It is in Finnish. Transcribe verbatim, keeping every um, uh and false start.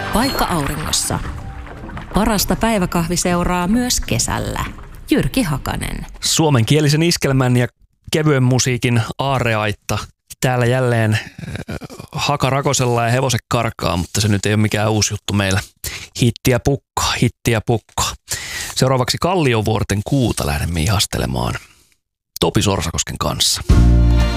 Paikka auringossa. Parasta päiväkahviseuraa myös kesällä. Jyrki Hakanen. Suomenkielisen iskelmän ja kevyen musiikin aarreaitta. Täällä jälleen äh, haka rakosella ja hevoset karkaa, mutta se nyt ei ole mikään uusi juttu meillä. Hittiä pukkaa, hittiä pukkaa. Seuraavaksi Kalliovuorten kuuta lähdemme ihastelemaan Topi Sorsakosken kanssa.